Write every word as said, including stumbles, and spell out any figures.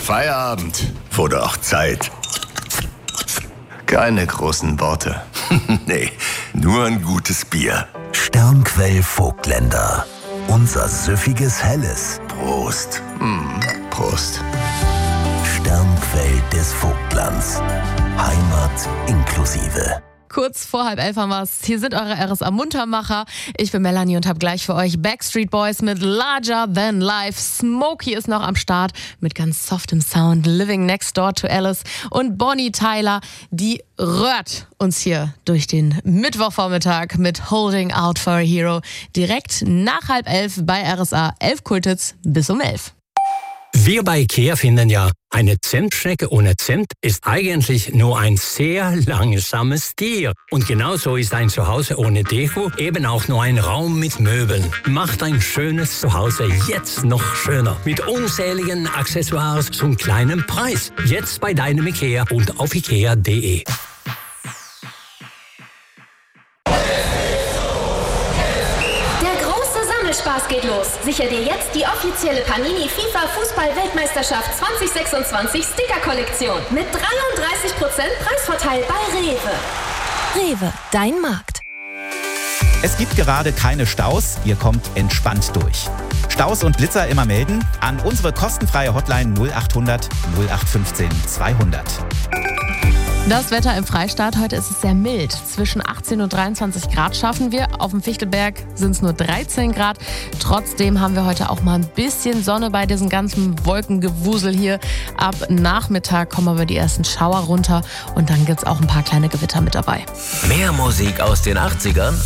Feierabend. Wurde auch Zeit. Keine großen Worte. Nee, nur ein gutes Bier. Sternquell Vogtländer. Unser süffiges Helles. Prost. Mm, Prost. Sternquell des Vogtlands. Heimat inklusive. Kurz vor halb elf haben wir's. Hier sind eure R S A-Muntermacher. Ich bin Melanie und habe gleich für euch Backstreet Boys mit Larger Than Life. Smokey ist noch am Start mit ganz softem Sound. Living Next Door to Alice. Und Bonnie Tyler, die rührt uns hier durch den Mittwochvormittag mit Holding Out for a Hero. Direkt nach halb elf bei R S A. elf Kultits bis um elf. Wir bei IKEA finden ja, eine Zimtschnecke ohne Zimt ist eigentlich nur ein sehr langsames Tier. Und genauso ist ein Zuhause ohne Deko eben auch nur ein Raum mit Möbeln. Macht ein schönes Zuhause jetzt noch schöner. Mit unzähligen Accessoires zum kleinen Preis. Jetzt bei deinem IKEA und auf ikea punkt de. Spaß geht los. Sicher dir jetzt die offizielle Panini FIFA Fußball-Weltmeisterschaft zwanzig sechsundzwanzig Sticker-Kollektion mit dreiunddreißig Prozent Preisvorteil bei Rewe. Rewe, dein Markt. Es gibt gerade keine Staus, ihr kommt entspannt durch. Staus und Blitzer immer melden an unsere kostenfreie Hotline null achthundert null acht fünfzehn zweihundert. Das Wetter im Freistaat, heute ist es sehr mild. Zwischen achtzehn und dreiundzwanzig Grad schaffen wir. Auf dem Fichtelberg sind es nur dreizehn Grad. Trotzdem haben wir heute auch mal ein bisschen Sonne bei diesem ganzen Wolkengewusel hier. Ab Nachmittag kommen aber die ersten Schauer runter und dann gibt es auch ein paar kleine Gewitter mit dabei. Mehr Musik aus den achtzigern